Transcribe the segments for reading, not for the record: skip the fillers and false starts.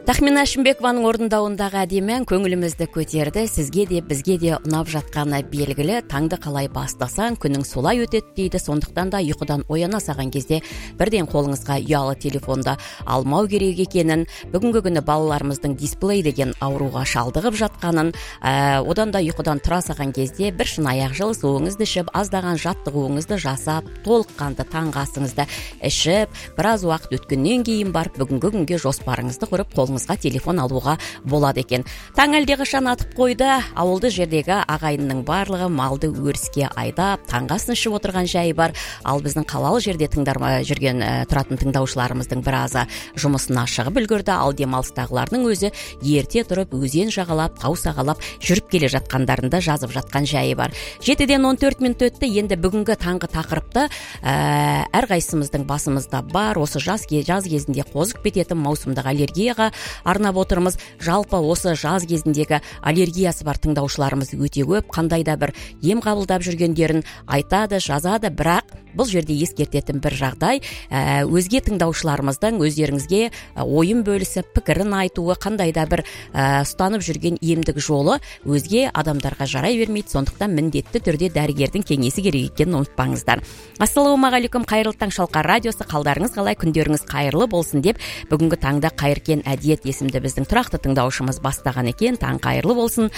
Тахмина Әшімбекованың орындауындағы әдемі көңілімізді көтерді. Сізге де бізге де ұнап жатқаны белгілі. Таңды қалай бастасаң, күнің солай өтеді дейді. Сондықтан да ұйқыдан ояна саған кезде бірден қолыңызға ұялы телефонда алмау керек екенін, бүгінгі күні балаларымыздың дисплей деген ауруға шалдығып жатқанын, одан да ұйқыдан тұра саған кезде бір шыны аяқ жылы суыңызды ішіп, аздаған жаттығуыңызды жасап, толыққанды таңғы асыңызды ішіп, біраз уақыт өткеннен кейін барып бүгінгі күнге жоспарыңызды құрып қолыңызға телефон алуға болады екен. Таң әлдеқашан атып қойды. Ауылды жердегі ағайынның барлығы малды өріске айдап, таңғасын ішіп отырған жайы бар. Ал біздің қалалы жерде жүрген тұратын тыңдаушыларымыздың біразы жұмысына шығып үлгерді. Ал демалыстағылардың өзі ерте тұрып, өзен жағалап, тау сағалап жүріп келе жатқандарында жазып жатқан жайы бар. 7-ден 14 минут өтті. Енді бүгінгі таңғы тақырыпты әрқайсымыздың басымызда бар. Осы жаз кезінде қозып кететін маусымдық аллергияға арнап отырмыз. Жалпы осы жаз кезіндегі аллергиясы бар тыңдаушыларымыз өте көп. Қандай да бір ем қабылдап жүргендерін айтады, жазады, бірақ бұл жерде ескертетін бір жағдай, өзге тыңдаушыларымыздың өздеріңізге ойын бөлісіп, пікірін айтуы, қандай да бір ұстанып жүрген емдік жолы өзге адамдарға жарай бермейді. Сондықтан міндетті түрде дәрігердің кеңесі керек екенін ұмытпаңыздар. Ассалаумағалейкум, қайырлы таң Шалқар радиосы, қалдарыңыз қалай, күндеріңіз қайырлы болсын деп бүгінгі таңда Қайыркен әдиет есімді біздің тұрақты тыңдаушымыз бастаған екен. Таң қайырлы болсын.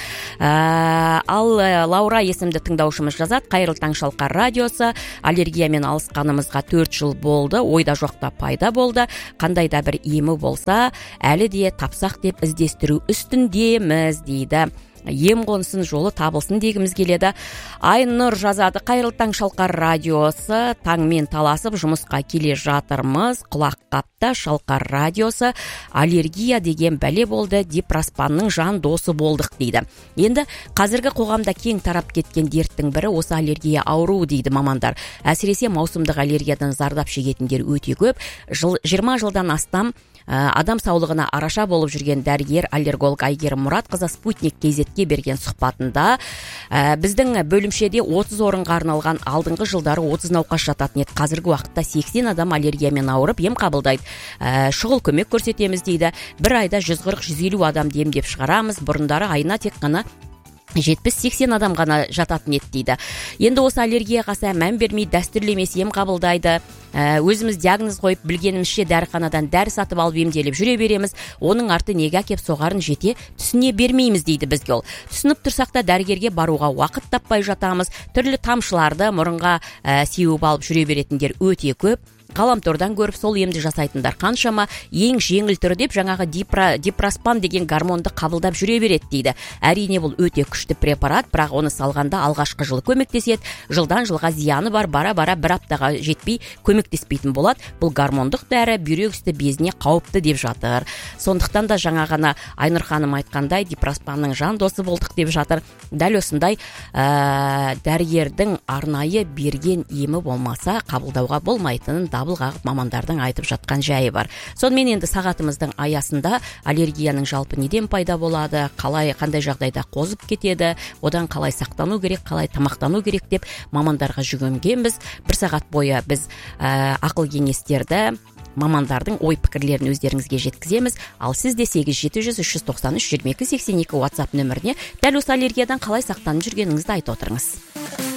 Ал Лаура есімді тыңдаушымыз жазады: қайырлы таң Шалқар радиосы, аллергиямен алысқанымызға 4 жыл болды, ойда жоқта пайда болды. Қандай да бір емі болса, әлі де тапсақ деп іздестіру үстіндеміз дейді. Ем қонсын, жолы табылсын дегіміз келеді. Айнұр жазады: қайырлы таң Шалқар радиосы, таңмен таласып жұмысқа келе жатырмыз. Құлақ қапта Шалқар радиосы, аллергия деген бәле болды, дипроспанның жан досы болдық дейді. Енді қазіргі қоғамда кең тарап кеткен дерттің бірі осы аллергия ауруы дейді мамандар. Әсіресе маусымдық аллергиядан зардап шегетіндер өте көп. 20 жылдан астам адам саулығына араша болып жүрген дәрігер аллерголог Айгерім Мұратқызы Спутник KZ-ге берген сұхбатында біздің бөлімшеде 30 орынға арналған, алдыңғы жылдары 30 науқас жататын еді. Қазіргі уақытта 80 адам аллергиямен ауырып ем қабылдайды. Шұғыл көмек көрсетеміз дейді. Бір айда 140-150 адам демдеп шығарамыз. Бұрындары айына тек қана 70-80 адам ғана жататын еді дейді. Енді осы аллергияға аса мән бермей, дәстүрлі емес ем қабылдайды. Өзіміз диагноз қойып, білгенімізше дәріханадан дәрі сатып алып емделіп жүре береміз. Оның арты неге әкеп соғарын жете түсіне бермейміз дейді бізге ол. Түсініп тұрсақ та дәрігерге баруға уақыт таппай жатамыз. Түрлі тамшыларды мұрынға сеуіп алып жүре беретіндер өте көп. Ғаламтордан көріп сол емді жасайтындар қаншама. Ең жеңіл түрі деп жаңағы дипроспан деген гормонды қабылдап жүре береді дейді. Әрине бұл өте күшті препарат, бірақ оны салғанда алғашқы жылы көмектеседі. Жылдан жылға зияны бар, бара-бара бір аптаға жетпей көмектеспейтін болады. Бұл гормондық дәрі бүйрек үсті безіне қауіпті деп жатыр. Сондықтан да жаңағына Айнұр ханым айтқандай дипроспанның жан досы болдық деп жатыр. Дәл осындай дәрігердің арнайы берген емі болмаса қабылдауға болмайтынын дабыл қағып мамандардың айтып жатқан жайы бар. Сонымен енді сағатымыздың аясында аллергияның жалпы неден пайда болады, қандай жағдайда қозып кетеді, одан қалай сақтану керек, қалай тамақтану керек деп мамандарға жүгінгенбіз. Bir сағат бойы біз ақыл кеңестерді, мамандардың ой пікірлерін өздеріңізге жеткіземіз. Ал сіз де 8700-393-2282 WhatsApp нөміріне дәл осы аллергиядан қалай сақтанып жүргеніңізді айтып отырыңыз.